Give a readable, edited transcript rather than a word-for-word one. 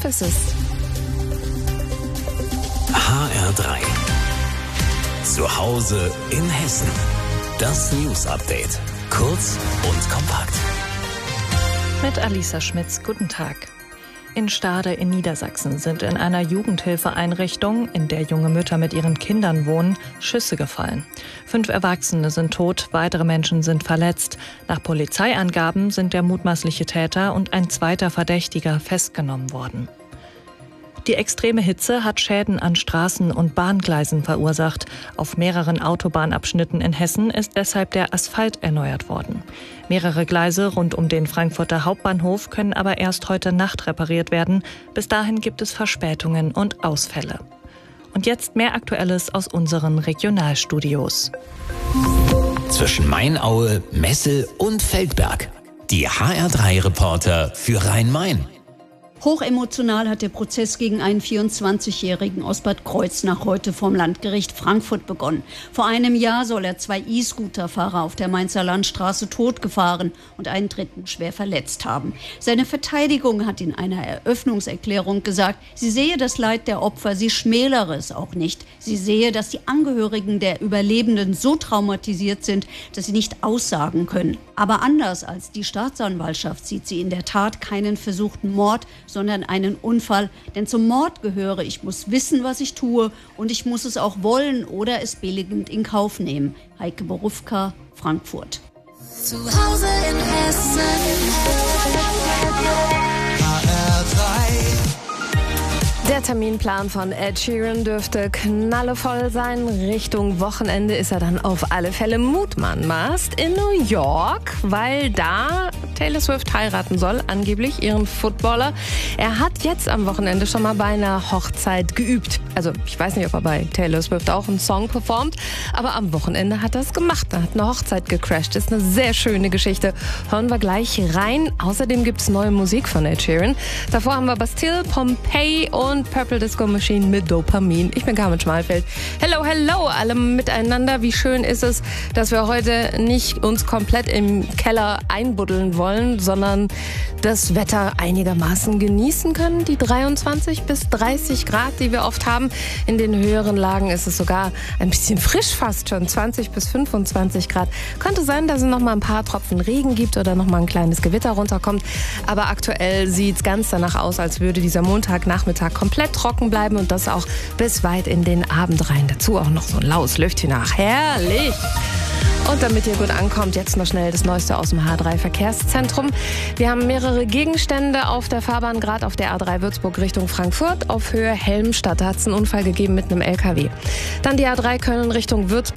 11 ist es. HR3. Zu Hause in Hessen. Das News Update. Kurz und kompakt. Mit Alisa Schmitz, guten Tag. In Stade in Niedersachsen sind in einer Jugendhilfeeinrichtung, in der junge Mütter mit ihren Kindern wohnen, Schüsse gefallen. 5 Erwachsene sind tot, weitere Menschen sind verletzt. Nach Polizeiangaben sind der mutmaßliche Täter und ein zweiter Verdächtiger festgenommen worden. Die extreme Hitze hat Schäden an Straßen und Bahngleisen verursacht. Auf mehreren Autobahnabschnitten in Hessen ist deshalb der Asphalt erneuert worden. Mehrere Gleise rund um den Frankfurter Hauptbahnhof können aber erst heute Nacht repariert werden. Bis dahin gibt es Verspätungen und Ausfälle. Und jetzt mehr Aktuelles aus unseren Regionalstudios. Zwischen Mainaue, Messel und Feldberg. Die HR3-Reporter für Rhein-Main. Hochemotional hat der Prozess gegen einen 24-Jährigen aus Bad Kreuznach heute vom Landgericht Frankfurt begonnen. Vor einem Jahr soll er 2 E-Scooter-Fahrer auf der Mainzer Landstraße totgefahren und einen dritten schwer verletzt haben. Seine Verteidigung hat in einer Eröffnungserklärung gesagt, sie sehe das Leid der Opfer, sie schmälere es auch nicht. Sie sehe, dass die Angehörigen der Überlebenden so traumatisiert sind, dass sie nicht aussagen können. Aber anders als die Staatsanwaltschaft sieht sie in der Tat keinen versuchten Mord, sondern einen Unfall. Denn zum Mord gehöre, ich muss wissen, was ich tue und ich muss es auch wollen oder es billigend in Kauf nehmen. Heike Borufka, Frankfurt. Zu Hause in Hessen. HR3. Der Terminplan von Ed Sheeran dürfte knallevoll sein. Richtung Wochenende ist er dann auf alle Fälle mutmaßt in New York, weil da Taylor Swift heiraten soll, angeblich ihren Footballer. Er hat jetzt am Wochenende schon mal bei einer Hochzeit geübt. Also ich weiß nicht, ob er bei Taylor Swift auch einen Song performt, aber am Wochenende hat er es gemacht. Er hat eine Hochzeit gecrasht. Ist eine sehr schöne Geschichte. Hören wir gleich rein. Außerdem gibt es neue Musik von Ed Sheeran. Davor haben wir Bastille, Pompeii und Purple Disco Machine mit Dopamin. Ich bin Carmen Schmalfeld. Hello, hello, alle miteinander. Wie schön ist es, dass wir heute nicht uns komplett im Keller einbuddeln wollen, sondern das Wetter einigermaßen genießen können. Die 23 bis 30 Grad, die wir oft haben. In den höheren Lagen ist es sogar ein bisschen frisch fast schon. 20 bis 25 Grad. Könnte sein, dass es noch mal ein paar Tropfen Regen gibt oder noch mal ein kleines Gewitter runterkommt. Aber aktuell sieht es ganz danach aus, als würde dieser Montagnachmittag komplett trocken bleiben und das auch bis weit in den Abend rein. Dazu auch noch so ein laues Lüftchen nach. Herrlich! Und damit ihr gut ankommt, jetzt noch schnell das Neueste aus dem H3-Verkehrszentrum. Wir haben mehrere Gegenstände auf der Fahrbahn, gerade auf der A3 Würzburg Richtung Frankfurt. Auf Höhe Helmstadt hat es einen Unfall gegeben mit einem LKW. Dann die A3 Köln Richtung Würzburg.